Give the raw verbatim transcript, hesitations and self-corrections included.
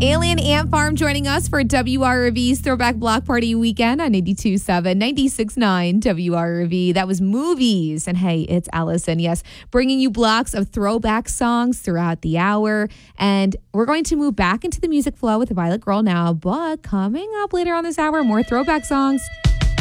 Alien Ant Farm joining us for W R V's Throwback Block Party Weekend on eighty-two point seven, ninety-six point nine W R V. That was movies. And hey, it's Allison, yes, bringing you blocks of throwback songs throughout the hour. And we're going to move back into the music flow with Violet Girl now. But coming up later on this hour, more throwback songs.